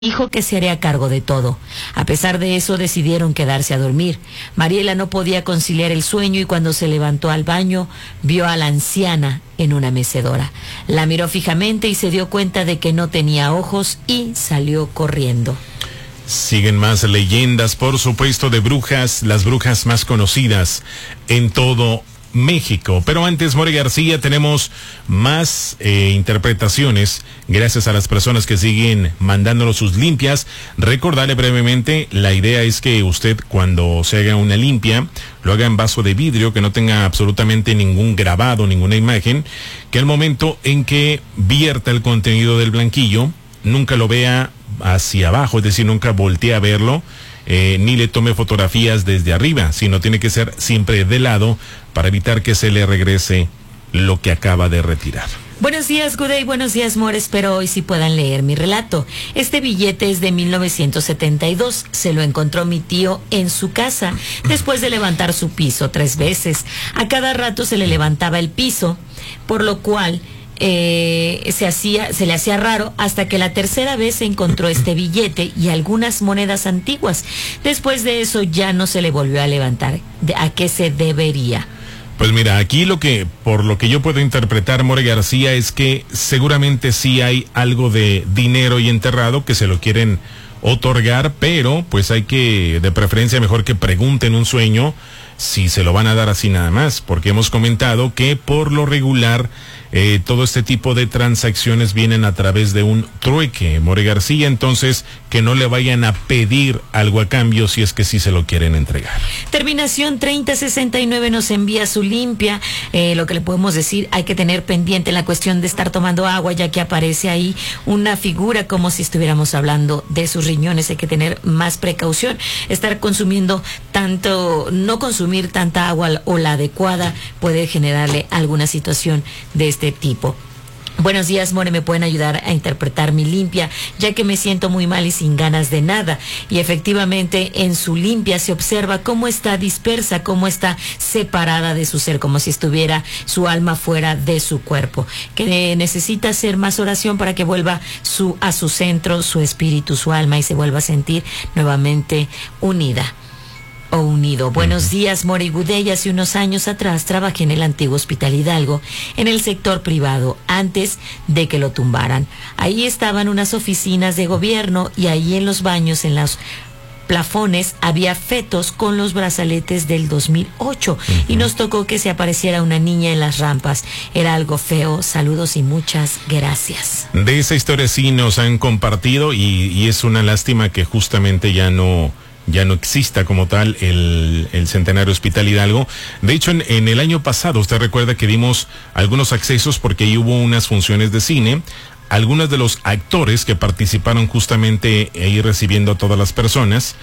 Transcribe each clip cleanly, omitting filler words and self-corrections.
Dijo que se haría cargo de todo. A pesar de eso, decidieron quedarse a dormir. Mariela no podía conciliar el sueño y cuando se levantó al baño, vio a la anciana en una mecedora. La miró fijamente y se dio cuenta de que no tenía ojos y salió corriendo. Siguen más leyendas, por supuesto, de brujas, las brujas más conocidas en todo México. Pero antes, More García, tenemos más interpretaciones gracias a las personas que siguen mandándonos sus limpias. Recordarle brevemente, la idea es que usted, cuando se haga una limpia, lo haga en vaso de vidrio, que no tenga absolutamente ningún grabado, ninguna imagen, que al momento en que vierta el contenido del blanquillo, nunca lo vea hacia abajo, es decir, nunca voltee a verlo, ni le tome fotografías desde arriba, sino tiene que ser siempre de lado para evitar que se le regrese lo que acaba de retirar. Buenos días, Good Day, buenos días, More. Espero hoy sí puedan leer mi relato. Este billete es de 1972. Se lo encontró mi tío en su casa después de levantar su piso 3 veces. A cada rato se le levantaba el piso, por lo cual se le hacía raro hasta que la tercera vez se encontró este billete y algunas monedas antiguas. Después de eso ya no se le volvió a levantar. ¿A qué se debería? Pues mira, aquí por lo que yo puedo interpretar, More García, es que seguramente sí hay algo de dinero y enterrado que se lo quieren otorgar, pero pues hay que, de preferencia, mejor que pregunten un sueño si se lo van a dar así nada más, porque hemos comentado que por lo regular todo este tipo de transacciones vienen a través de un trueque, More García, entonces que no le vayan a pedir algo a cambio si es que sí se lo quieren entregar. Terminación 3069 nos envía su limpia. Lo que le podemos decir, hay que tener pendiente la cuestión de estar tomando agua, ya que aparece ahí una figura como si estuviéramos hablando de sus riñones. Hay que tener más precaución, estar consumiendo no consumir tanta agua o la adecuada puede generarle alguna situación de este tipo. Buenos días, More, me pueden ayudar a interpretar mi limpia, ya que me siento muy mal y sin ganas de nada. Y efectivamente en su limpia se observa cómo está dispersa, cómo está separada de su ser, como si estuviera su alma fuera de su cuerpo, que necesita hacer más oración para que vuelva a su centro, su espíritu, su alma, y se vuelva a sentir nuevamente unida o unido. Buenos días, More Gudey. Hace unos años atrás trabajé en el antiguo Hospital Hidalgo, en el sector privado, antes de que lo tumbaran. Ahí estaban unas oficinas de gobierno y ahí en los baños, en los plafones, había fetos con los brazaletes del 2008 y nos tocó que se apareciera una niña en las rampas. Era algo feo. Saludos y muchas gracias. De esa historia sí nos han compartido y es una lástima que justamente ya no exista como tal el Centenario Hospital Hidalgo. De hecho, en el año pasado, usted recuerda que dimos algunos accesos porque ahí hubo unas funciones de cine. Algunos de los actores que participaron justamente ahí recibiendo a todas las personas,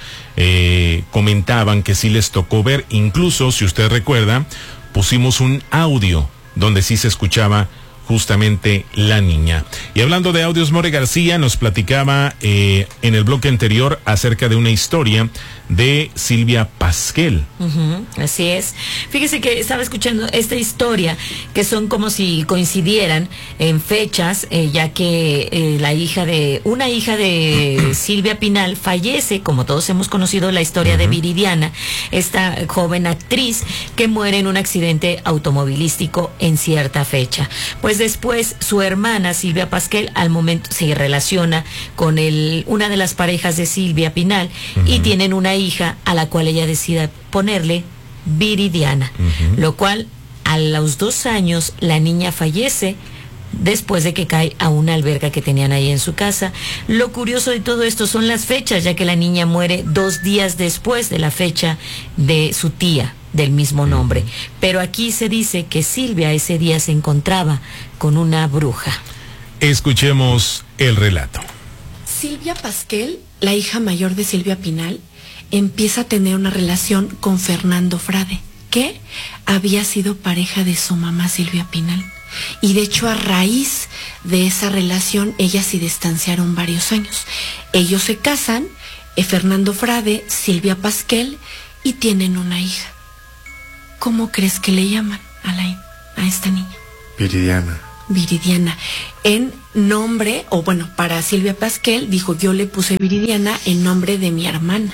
comentaban que sí les tocó ver. Incluso, si usted recuerda, pusimos un audio donde sí se escuchaba justamente la niña. Y hablando de audios, More García nos platicaba en el bloque anterior acerca de una historia de Silvia Pasquel. Así es. Fíjese que estaba escuchando esta historia, que son como si coincidieran en fechas, ya que una hija de Silvia Pinal fallece, como todos hemos conocido la historia de Viridiana, esta joven actriz que muere en un accidente automovilístico en cierta fecha. Pues después su hermana Silvia Pasquel al momento se relaciona con una de las parejas de Silvia Pinal y tienen una hija a la cual ella decide ponerle Viridiana, lo cual a los 2 años la niña fallece después de que cae a una alberca que tenían ahí en su casa. Lo curioso de todo esto son las fechas, ya que la niña muere 2 días después de la fecha de su tía del mismo nombre. Pero aquí se dice que Silvia ese día se encontraba con una bruja. Escuchemos el relato. Silvia Pasquel, la hija mayor de Silvia Pinal, empieza a tener una relación con Fernando Frade, que había sido pareja de su mamá Silvia Pinal. Y de hecho, a raíz de esa relación, ellas se distanciaron varios años. Ellos se casan, Fernando Frade, Silvia Pasquel, y tienen una hija. ¿Cómo crees que le llaman, Alain, a esta niña? Viridiana. Viridiana, en nombre, o bueno, para Silvia Pasquel, dijo, yo le puse Viridiana en nombre de mi hermana.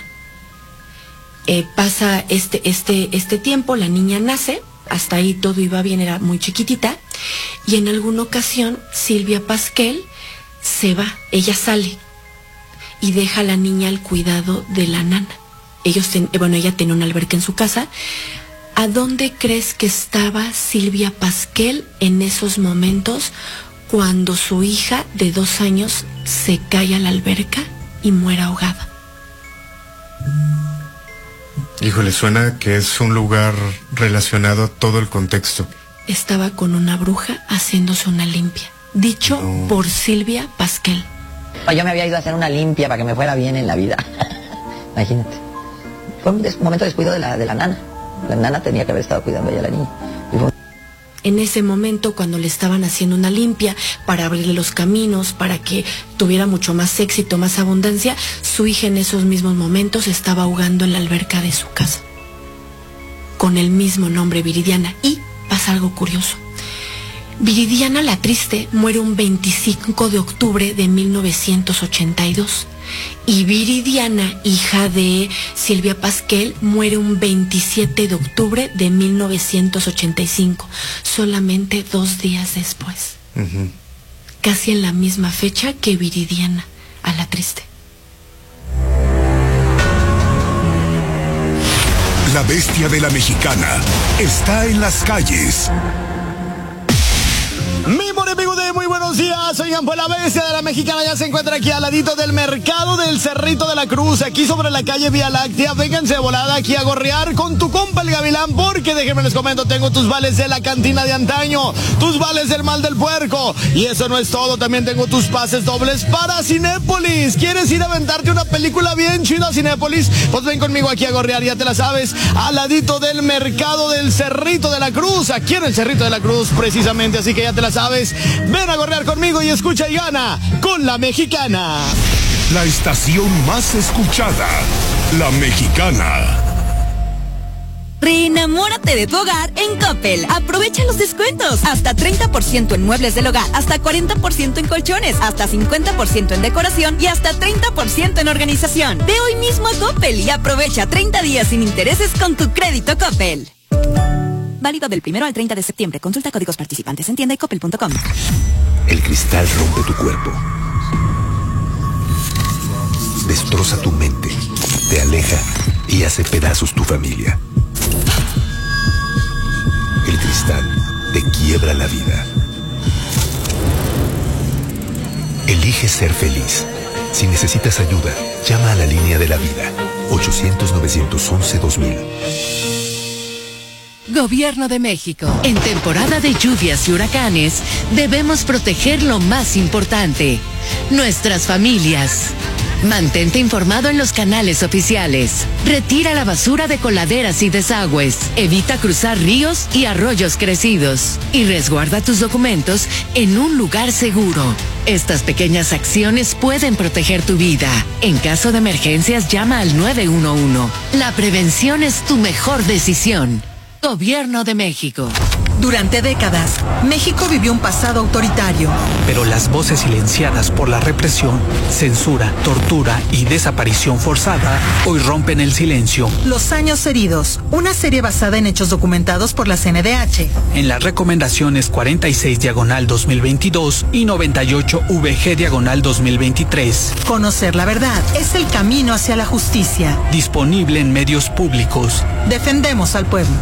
Pasa este tiempo, la niña nace, hasta ahí todo iba bien, era muy chiquitita, y en alguna ocasión Silvia Pasquel se va, ella sale y deja a la niña al cuidado de la nana. Ella tenía una alberca en su casa. ¿A dónde crees que estaba Silvia Pasquel en esos momentos cuando su hija de 2 años se cae a la alberca y muere ahogada? Híjole, suena que es un lugar relacionado a todo el contexto. Estaba con una bruja haciéndose una limpia, dicho por Silvia Pasquel. Yo me había ido a hacer una limpia para que me fuera bien en la vida. Imagínate. Fue un momento de descuido de la nana. La nana tenía que haber estado cuidando ella a la niña. En ese momento, cuando le estaban haciendo una limpia para abrirle los caminos, para que tuviera mucho más éxito, más abundancia, su hija en esos mismos momentos estaba ahogando en la alberca de su casa. Con el mismo nombre, Viridiana. Y pasa algo curioso. Viridiana la Triste muere un 25 de octubre de 1982. Y Viridiana, hija de Silvia Pasquel, muere un 27 de octubre de 1985, solamente 2 días después. Casi en la misma fecha que Viridiana, a la Triste. La bestia de la mexicana está en las calles. Muy buenos días, oigan, pues la bestia de la mexicana ya se encuentra aquí al ladito del mercado del Cerrito de la Cruz, aquí sobre la calle Vía Láctea. Vénganse de volada aquí a gorrear con tu compa el Gavilán, porque déjenme les comento, tengo tus vales de la cantina de antaño, tus vales del Mal del Puerco, y eso no es todo, también tengo tus pases dobles para Cinépolis. ¿Quieres ir a aventarte una película bien chida a Cinépolis? Pues ven conmigo aquí a gorrear, ya te la sabes, al ladito del mercado del Cerrito de la Cruz, aquí en el Cerrito de la Cruz precisamente, así que ya te la sabes. Ven a gorrear conmigo y escucha y gana con la mexicana. La estación más escuchada, la mexicana. Reenamórate de tu hogar en Coppel. Aprovecha los descuentos. Hasta 30% en muebles del hogar, hasta 40% en colchones, hasta 50% en decoración y hasta 30% en organización. Ve hoy mismo a Coppel y aprovecha 30 días sin intereses con tu crédito Coppel. Válido del 1 al 30 de septiembre. Consulta códigos participantes en tienda y coppel.com. El cristal rompe tu cuerpo. Destroza tu mente. Te aleja y hace pedazos tu familia. El cristal te quiebra la vida. Elige ser feliz. Si necesitas ayuda, llama a la línea de la vida. 800-911-2000. Gobierno de México. En temporada de lluvias y huracanes, debemos proteger lo más importante, nuestras familias. Mantente informado en los canales oficiales. Retira la basura de coladeras y desagües. Evita cruzar ríos y arroyos crecidos. Y resguarda tus documentos en un lugar seguro. Estas pequeñas acciones pueden proteger tu vida. En caso de emergencias, llama al 911. La prevención es tu mejor decisión. Gobierno de México. Durante décadas, México vivió un pasado autoritario. Pero las voces silenciadas por la represión, censura, tortura y desaparición forzada hoy rompen el silencio. Los años heridos, una serie basada en hechos documentados por la CNDH. En las recomendaciones 46/2022 y 98-VG/2023. Conocer la verdad es el camino hacia la justicia. Disponible en medios públicos. Defendemos al pueblo.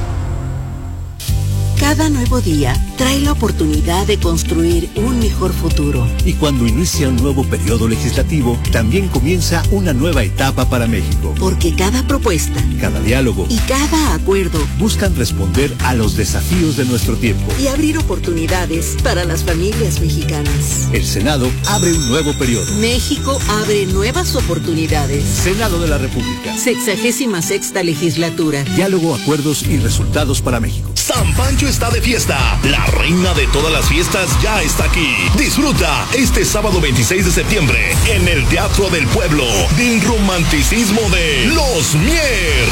Cada nuevo día trae la oportunidad de construir un mejor futuro. Y cuando inicia un nuevo periodo legislativo, también comienza una nueva etapa para México. Porque cada propuesta, cada diálogo y cada acuerdo buscan responder a los desafíos de nuestro tiempo y abrir oportunidades para las familias mexicanas. El Senado abre un nuevo periodo. México abre nuevas oportunidades. Senado de la República. 66ª legislatura. Diálogo, acuerdos y resultados para México. San Pancho está de fiesta. La reina de todas las fiestas ya está aquí. Disfruta este sábado 26 de septiembre en el Teatro del Pueblo del romanticismo de Los Mier.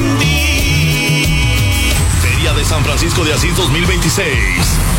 Feria de San Francisco de Asís 2026.